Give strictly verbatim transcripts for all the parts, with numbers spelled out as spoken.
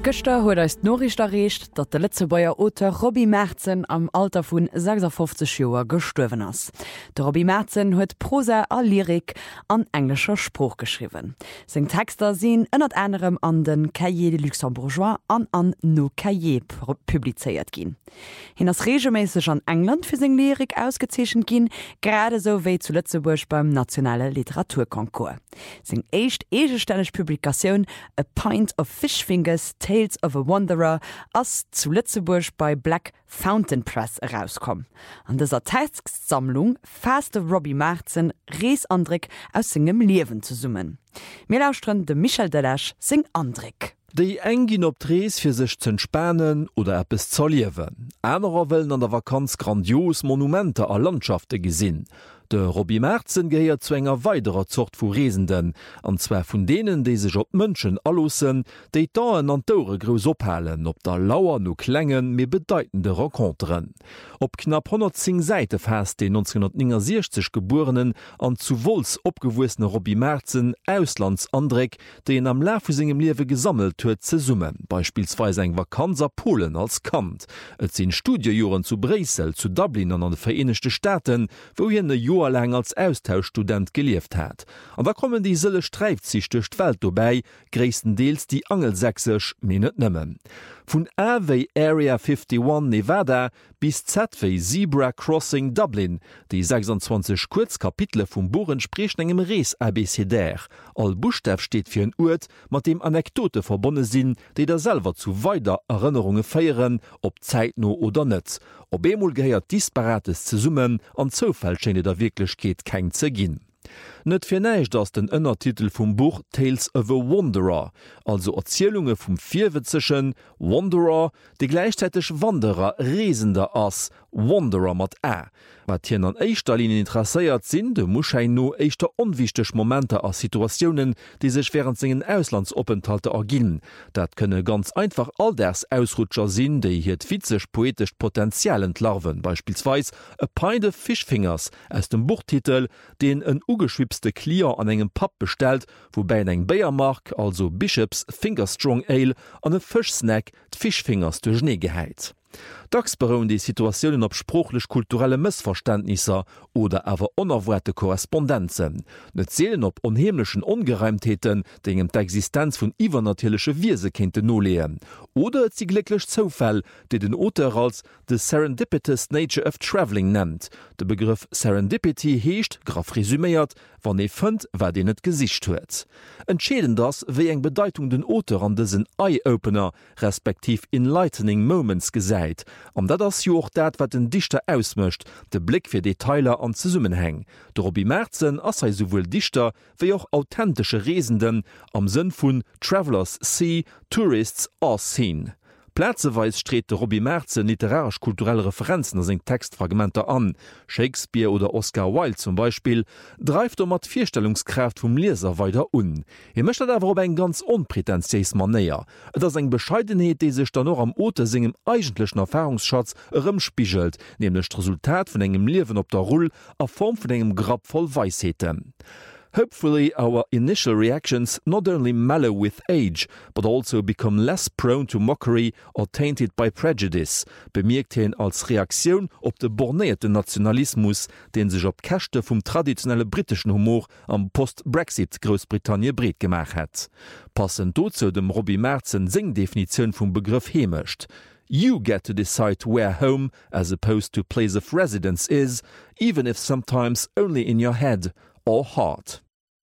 Gëster huet als Norricht errecht, dat der Litzebauer Autor Robbie Merzen am Alter vun sechsundfünfzig Joer gestuerwen ass. De Robbie Merzen huet Prosa a Lyrik an englischer Spruch geschriwen. Seng Texter sinn ënnert anderem an den Cahier de Luxembourgeois an an No Cahier publizeiert ginn. Hin ass regelméisseg an England fir seng Lyrik ausgezeechen ginn, gerade so wéi zu Lützeburg beim nationale Literaturkonkurs. Seng éicht egestänneg Publikaoun A Pint of Fishfingers Tales of a Wanderer ass zu Lützeburg bei Black Fountain Press herauskom. An dieser Textsammlung fasste Robbie Merzen Reesandrik aus singem Liewen zu summen. Mir lauschtren de Michel Delage sing Andrik. Dei engin op Drees fir sech ze entspannen oder eppes zerliewen. Änerer wellen an der Vakanz grandios Monumente a Landschafte gesinn. De Robbie Merzen geiert zu enger weiderer Zocht vu Reesenden, anzwer vun denen déi sech op Mënschen allossen, déi daen an d'Oure grous ophalen, op der Lauer no klengen mé bedeitende Renkonteren. Op knapp hundertzehn Säite fest de neunzehnhundertsechzig geborenen an zu Wols opgewussene Robbie Merzen Auslandsandrik, déi en am Laf vu segem Liewe gesammelt huet ze summen, beispielsweise eng Vakanzer Polen als Kant. Et sinn Studiejoren zu Bresel, zu Dublin an an de Vereinigte Staaten, wo hi e lang als Austauschstudent gelieft hat. An da kommen die Sëlle streift sich durch d'Welt vorbei, gréisstendeels die angelsächsisch menet nëmmen. Vun A wie Area einundfünfzig Nevada bis Z wie Zebra Crossing Dublin, die sechsundzwanzig Kurzkapitle vum Buch sprechen engem Rees-A B C D. All Buchstabe steht fir en Urt, mat dem Anekdote verbonne sinn, déi der selber zu weiter Erinnerungen feieren, ob Zeitno oder net. Ob emul geheiert Disparates ze summen, an zofall schenne der Wirklichkeit kein ze ginn. Net fir neicht ass den ënnertitel vum Buch Tales of a Wanderer, also Erzählunge vum Vierwitzeschen Wanderer, de gleichzeitig Wanderer Reesender ass Wanderer mat Ä. Wat hien an Eichstalin interesseiert sinn, de Muschein no eichter onwichtech Momente a Situationen, die sech während segen Auslandsopenthalte erginn. Dat könne ganz einfach all ders Ausrutscher sinn, déi hiet vizech poetisch Potenzial entlarven, beispielsweise A Pint of Fishfingers aus dem Buchtitel, den en ugeschwipste Klier an engem Pub bestellt, wobei eng Bayermark, also Bishops Fingerstrong Ale an e Fischsnack d'Fischfingers durch Schnee geheit. Dacks beroen die Situationen op spruchlech-kulturelle Missverständnisser oder awer onerwerte Korrespondenzen. Net seelen op onheimlichen Ungereimtheeten, die engem d'Existenz vun iwwernatierlesche Wiese kente noleen. Oder et sie glücklich Zufall, die den Autor als the serendipitous nature of traveling nennt. De Begriff Serendipity heescht, graf resümiert, wann e fënnt, wer de net Gesicht huet. Entschäden das, wie eng Bedeutung den Autor an dessen Eye-Opener, respektiv Enlightening Moments gesäit. Am dat ass jo och dat, wat den Dichter ausmëcht, de Blick fir Detailer an ze summen heng. De Robbie Merzen ass sei sowohl Dichter wie auch authentische Reesenden am Sinn vun Travelers See, Tourists or Scene. Plätzeweis street de Robbie Merzen literarisch-kulturelle Referenzen as eng Textfragmenter an. Shakespeare oder Oscar Wilde zum Beispiel dreift um mat Vierstellungskraft vum Leser weiter un. Hi mëcht dat awer op eng ganz onprätentiees Manéier. Et ass eng Bescheidenheet, déi sech dann noch am Ote singem eigentlichen Erfahrungsschatz ërëmspiegelt, nämlich d' Resultat vun engem Liewen op der Rull a Form vun engem Grab voll Weisheeten. Hopefully, our initial reactions not only mellow with age, but also become less prone to mockery or tainted by prejudice, bemerkt hin als Reaktion op de bornéete Nationalismus, den sich op Kächte vum traditionelle britischen Humor am Post-Brexit Großbritannien bret gemacht hat. Passend dazu dem Robbie Merzen Singdefinition vum Begriff hemischt. You get to decide where home, as opposed to place of residence is, even if sometimes only in your head or heart.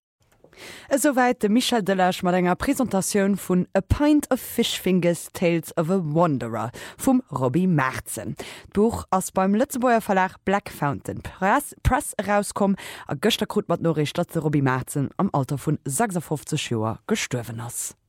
Soweit de Michel Delage mat enger Präsentatiun vun A Pint of Fishfingers Tales of a Wanderer vum Robbie Merzen. Buch ass beim Lützebauer Verlag Black Fountain Press, Press rauskom, a Göchterkrut mat Norrich, dat de Robbie Merzen am Alter vun sechsundfünfzig Joer gestuerwen ass.